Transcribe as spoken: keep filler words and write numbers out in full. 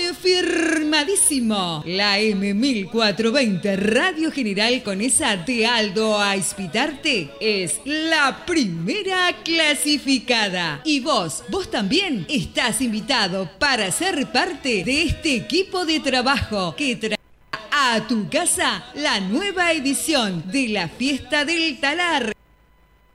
confirmadísimo. La M mil cuatrocientos veinte Radio General Conesa de Aldo Aispitarte es la primera clasificada. Y vos, vos también estás invitado para ser parte de este equipo de trabajo que trae a tu casa la nueva edición de la Fiesta del Talar